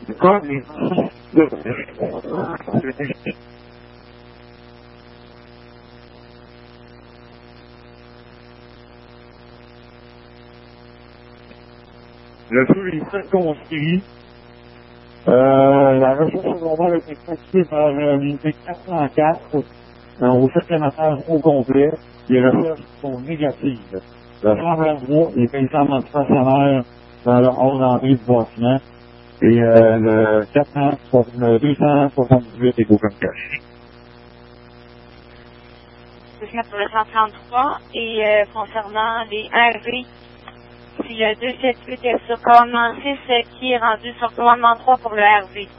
Comme les le feu est circonscrit. La recherche secondaire a été pratiquée par l'unité 404 au 7e étage au complet. Les recherches sont négatives. Le 123 est paysandement stationnaire dans le hall d'entrée du bâtiment et le 278 est open cache. Pour le 133 et concernant les RV, si le 278 est sur commandement 6 qui est rendu sur commandement 3 pour le RV.